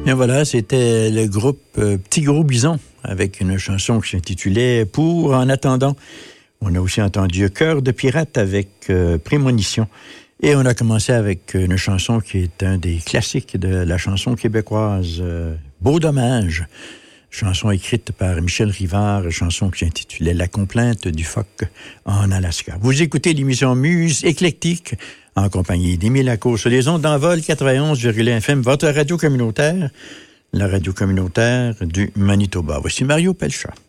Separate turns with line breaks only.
Et voilà, c'était le groupe Petit Gros Bison avec une chanson qui s'intitulait « Pour en attendant ». On a aussi entendu « Cœur de pirate » avec Prémonition. Et on a commencé avec une chanson qui est un des classiques de la chanson québécoise, « Beau dommage ». Chanson écrite par Michel Rivard, chanson qui s'intitulait « La complainte du phoque en Alaska ». Vous écoutez l'émission Muse éclectique en compagnie d'Émile Lacour sur les ondes d'Envol 91,1 FM, votre radio communautaire, la radio communautaire du Manitoba. Voici Mario Pelchat.